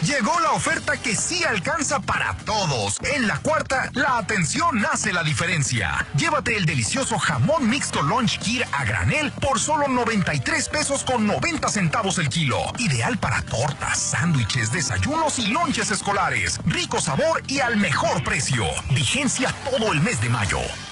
Llegó la oferta que sí alcanza para todos. En la cuarta, la atención hace la diferencia. Llévate el delicioso jamón mixto Lunch Kir a granel por solo 93 pesos con 90 centavos el kilo. Ideal para tortas, sándwiches, desayunos y lonches escolares. Rico sabor y al mejor precio. Vigencia todo el mes de mayo.